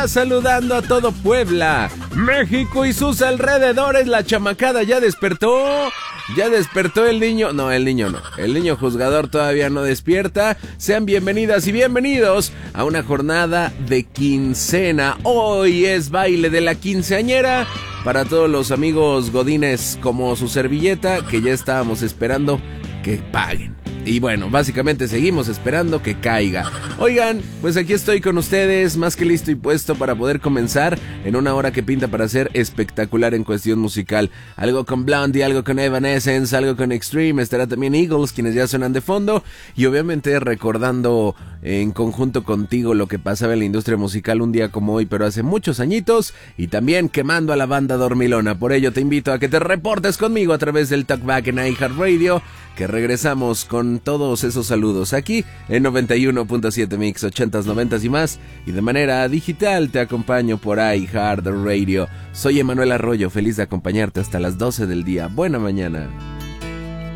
está saludando a todo Puebla, México y sus alrededores. La chamacada ya despertó. Ya despertó el niño. No, el niño no. El niño juzgador todavía no despierta. Sean bienvenidas y bienvenidos a una jornada de quincena. Hoy es baile de la quinceañera. Para todos los amigos godines como su servilleta, que ya estábamos esperando que paguen. Y bueno, básicamente seguimos esperando que caiga. Oigan, pues aquí estoy con ustedes, más que listo y puesto para poder comenzar en una hora que pinta para ser espectacular en cuestión musical. Algo con Blondie, algo con Evanescence, algo con Extreme, estará también Eagles, quienes ya suenan de fondo. Y obviamente recordando en conjunto contigo lo que pasaba en la industria musical un día como hoy, pero hace muchos añitos. Y también quemando a la banda dormilona. Por ello te invito a que te reportes conmigo a través del Talkback en iHeartRadio, que regresamos con todos esos saludos aquí en 91.7 Mix, 80s, 90s y más, y de manera digital te acompaño por iHeartRadio. Soy Emanuel Arroyo, feliz de acompañarte hasta las 12 del día. Buena mañana.